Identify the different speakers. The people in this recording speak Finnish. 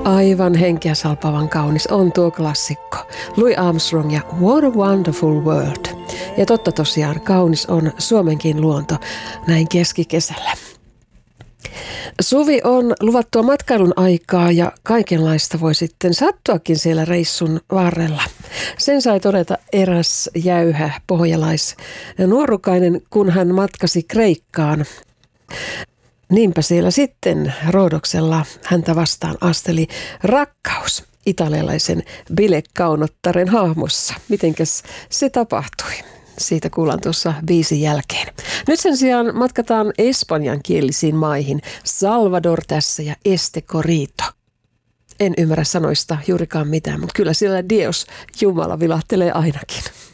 Speaker 1: Aivan henkeä salpavan kaunis on tuo klassikko. Louis Armstrong ja What a Wonderful World. Ja totta tosiaan, kaunis on Suomenkin luonto näin keskikesällä. Suvi on luvattua matkailun aikaa ja kaikenlaista voi sitten sattuakin siellä reissun varrella. Sen sai todeta eräs jäyhä pohjalaisnuorukainen, kun hän matkasi Kreikkaan. Niinpä siellä sitten Roodoksella häntä vastaan asteli rakkaus italialaisen bilekaunottaren hahmossa. Mitenkäs se tapahtui? Siitä kuullaan tuossa biisin jälkeen. Nyt sen sijaan matkataan espanjankielisiin maihin. Salvador tässä ja Este Corito. En ymmärrä sanoista juurikaan mitään, mutta kyllä siellä Dios, Jumala, vilahtelee ainakin.